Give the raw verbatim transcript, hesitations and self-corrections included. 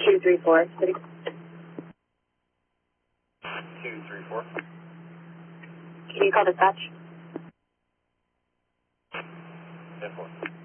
two three four, city. two three four. Can you call dispatch? ten four.